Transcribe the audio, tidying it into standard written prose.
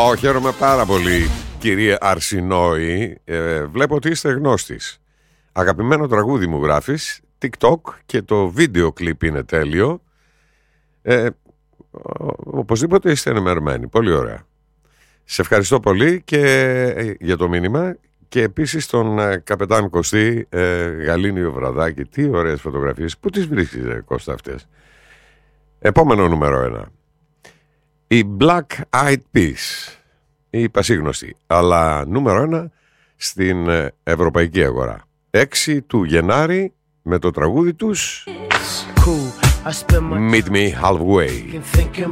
Χαίρομαι πάρα πολύ, κύριε Αρσινόη. Βλέπω ότι είστε γνώστης. Αγαπημένο τραγούδι μου γράφεις, TikTok, και το βίντεο κλιπ είναι τέλειο. Οπωσδήποτε είστε ενημερωμένοι. Πολύ ωραία. Σε ευχαριστώ πολύ και για το μήνυμα. Και επίσης τον καπετάν Κωστή, Γαλήνιο Βραδάκι. Τι ωραίες φωτογραφίες. Πού τις βρίσκεις, Κώστα, αυτές? Επόμενο νούμερο 1. Η Black Eyed Peas, η πασίγνωστη, αλλά νούμερο 1 στην ευρωπαϊκή αγορά. 6 του Γενάρη με το τραγούδι τους Meet Me Halfway.